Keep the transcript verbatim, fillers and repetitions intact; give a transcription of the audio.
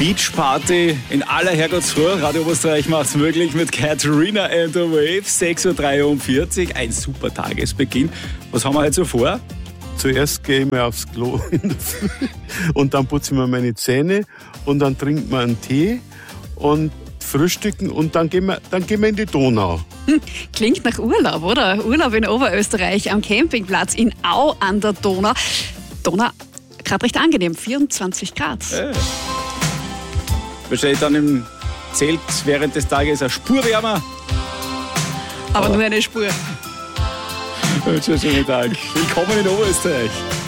Beachparty in aller Herrgottsfrüh. Radio Oberösterreich macht es möglich mit Katharina and the Waves. sechs Uhr dreiundvierzig, ein super Tagesbeginn. Was haben wir heute so vor? Zuerst gehe ich mal aufs Klo in der Früh und dann putze ich mir meine Zähne und dann trinkt man einen Tee und frühstücken und dann gehen wir, dann gehen wir in die Donau. Klingt nach Urlaub, oder? Urlaub in Oberösterreich am Campingplatz in Au an der Donau. Donau, gerade recht angenehm, vierundzwanzig Grad. Äh. Wahrscheinlich dann im Zelt während des Tages eine Spur wärmer. Aber, Aber nur eine Spur. Schönen Tag. Willkommen in Oberösterreich.